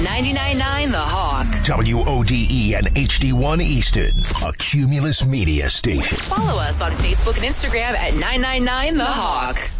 99.9 The Hawk. WODE and HD1 Easton, a Cumulus Media station. Follow us on Facebook and Instagram at 999 The Hawk.